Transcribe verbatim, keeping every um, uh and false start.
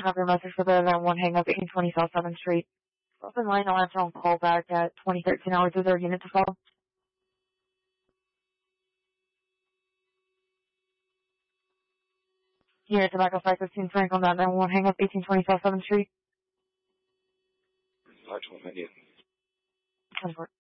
Copy your message for the nine one hang up eighteen twenty South seventh Street. Open line, I'll answer on call back at twenty thirteen hours. Is there a unit to follow? Unit Tobacco five fifteen Frank on that nine one hang up eighteen twenty South seventh Street. five twelve, yeah. Transport.